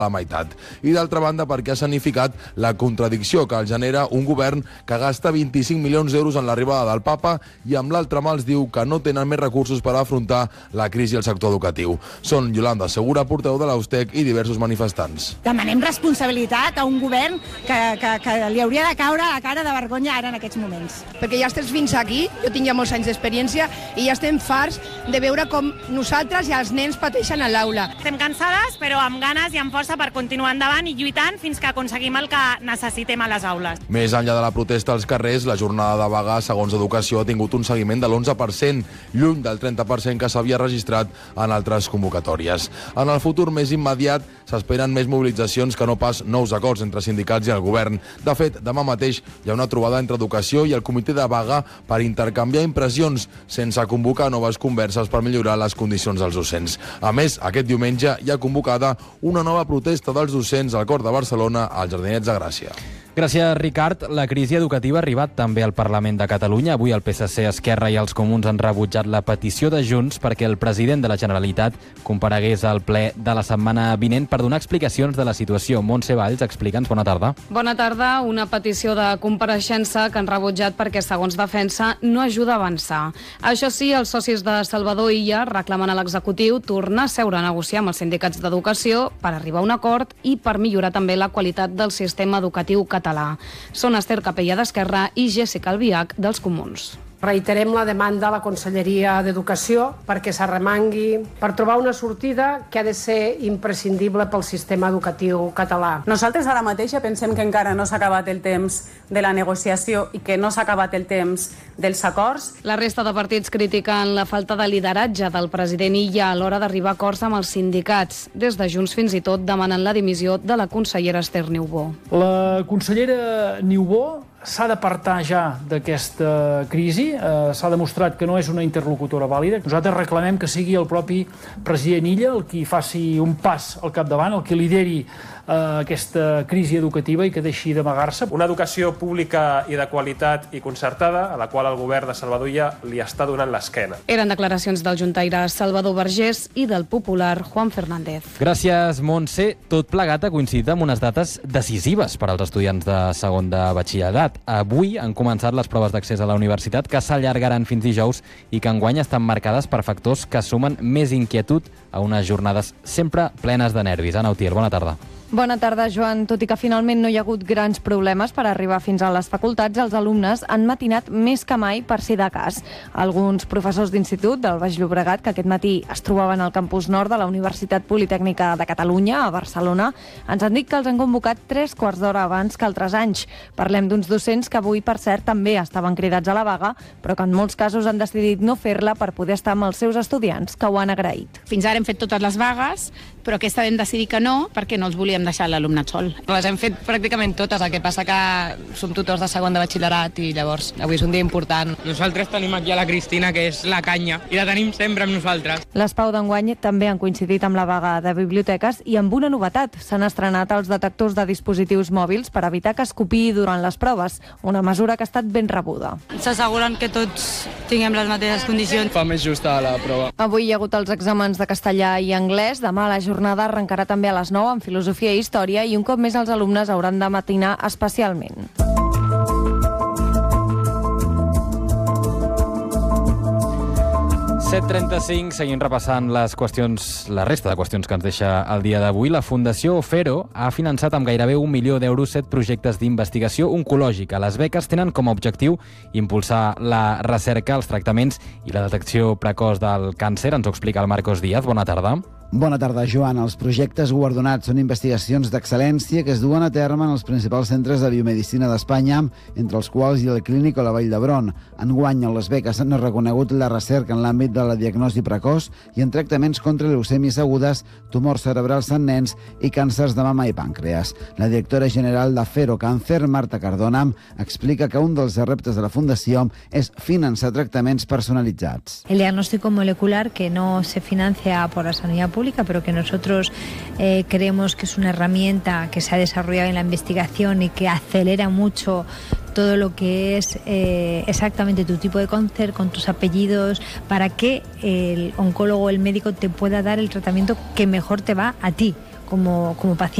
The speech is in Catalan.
la meitat. I d'altra banda, perquè ha significat la contradicció que el genera un govern que gasta 25 milions d'euros en l'arribada del papa i amb l'altra mà els diu que no tenen més recursos per afrontar la crisi al sector educatiu. Són Yolanda Segura, portaveu de l'Austec, i diversos manifestants. Demanem responsabilitat a un govern que li hauria de caure la cara de vergonya ara en aquests moments. Perquè ja estem fins aquí, jo tinc ja molts anys d'experiència i ja estem farts de veure com nosaltres i els nens pateixen a l'aula. Estem cansades, però amb ganes i amb força per continuar endavant i lluitant fins que aconseguim el que necessitem a les aules. Més enllà de la protesta als carrers, la jornada de vaga, segons Educació, ha tingut un seguiment de l'11%, lluny del 30% que s'havia registrat en altres convocatòries. En el futur més immediat s'esperen més mobilitzacions que no pas nous acords entre sindicats i el govern. De fet, demà mateix hi ha una trobada entre Educació i el comitè de vaga per intercanviar impressions sense convocar noves converses per millorar les condicions dels docents. A més, aquest diumenge hi ha convocada una nova protesta dels docents al cor de Barcelona, als Jardinets de Gràcia. Gràcies, Ricard. La crisi educativa ha arribat també al Parlament de Catalunya. Avui el PSC, Esquerra i els Comuns han rebutjat la petició de Junts perquè el president de la Generalitat comparegués al ple de la setmana vinent per donar explicacions de la situació. Montse Valls, explica'ns. Bona tarda. Bona tarda. Una petició de compareixença que han rebutjat perquè, segons defensa, no ajuda a avançar. Això sí, els socis de Salvador Illa reclamen a l'executiu tornar a seure a negociar amb els sindicats d'educació per arribar a un acord i per millorar també la qualitat del sistema educatiu català. Són Esther Capella d'Esquerra i Jessica Albiach dels Comuns. Reiterem la demanda a la Conselleria d'Educació perquè s'arremangui per trobar una sortida que ha de ser imprescindible pel sistema educatiu català. Nosaltres ara mateix pensem que encara no s'ha acabat el temps de la negociació i que no s'ha acabat el temps dels acords. La resta de partits critiquen la falta de lideratge del president Illa a l'hora d'arribar a acords amb els sindicats. Des de Junts fins i tot demanen la dimissió de la consellera Esther Niubó. La consellera Niubó s'ha d'apartar ja d'aquesta crisi. S'ha demostrat que no és una interlocutora vàlida. Nosaltres reclamem que sigui el propi president Illa el qui faci un pas al capdavant, el que lideri aquesta crisi educativa i que deixi d'amagar-se. Una educació pública i de qualitat i concertada a la qual el govern de Salvador Illa li està donant l'esquena. Eren declaracions del juntaire Salvador Vergés i del popular Juan Fernández. Gràcies, Montse. Tot plegat ha coincidit amb unes dates decisives per als estudiants de segon de batxillerat. Avui han començat les proves d'accés a la universitat que s'allargaran fins dijous i que enguany estan marcades per factors que sumen més inquietud a unes jornades sempre plenes de nervis. Ana Utiel, bona tarda. Bona tarda, Joan. Tot i que finalment no hi ha hagut grans problemes per arribar fins a les facultats, els alumnes han matinat més que mai per si de cas. Alguns professors d'institut del Baix Llobregat, que aquest matí es trobaven al campus nord de la Universitat Politècnica de Catalunya, a Barcelona, ens han dit que els han convocat 3/4 d'hora abans que altres anys. Parlem d'uns docents que avui, per cert, també estaven cridats a la vaga, però que en molts casos han decidit no fer-la per poder estar amb els seus estudiants, que ho han agraït. Fins ara hem fet totes les vagues, però aquesta vam decidir que no, perquè no els volíem deixar l'alumnat sol. Les hem fet pràcticament totes, el que passa que som tutors de segon de batxillerat i llavors avui és un dia important. Nosaltres tenim aquí a la Cristina, que és la canya, i la tenim sempre amb nosaltres. Les Pau d'enguany també han coincidit amb la vaga de biblioteques i amb una novetat. S'han estrenat els detectors de dispositius mòbils per evitar que es copiï durant les proves, una mesura que ha estat ben rebuda. S'asseguren que tots tinguem les mateixes condicions. Fa més justa la prova. Avui hi ha hagut els exàmens de castellà i anglès. Demà la jornada arrencarà també a les 9 amb filosofia i història i un cop més els alumnes hauran de matinar especialment. – 7:35, seguim repassant la resta de qüestions que ens deixa el dia d'avui. La Fundació Fero ha finançat amb gairebé 1 milió d'euros 7 projectes d'investigació oncològica. Les beques tenen com a objectiu impulsar la recerca, els tractaments i la detecció precoç del càncer. Ens ho explica el Marcos Díaz. Bona tarda. Bona tarda, Joan. Els projectes guardonats són investigacions d'excel·lència que es duen a terme en els principals centres de biomedicina d'Espanya, entre els quals hi ha el Clínic o la Vall d'Hebron. Enguany, les beques han reconegut la recerca en l'àmbit de la diagnosi precoç i en tractaments contra leucèmies agudes, tumors cerebrals en nens i càncers de mama i pàncreas. La directora general de Fero Càncer, Marta Cardona, explica que un dels reptes de la Fundació és finançar tractaments personalitzats. El diagnóstico molecular, que no se financia por la sanidad pública, pero que nosotros creemos que es una herramienta que se ha desarrollado en la investigación y que acelera mucho todo lo que es exactamente tu tipo de cáncer, con tus apellidos, para que el oncólogo o el médico te pueda dar el tratamiento que mejor te va a ti, como paciente.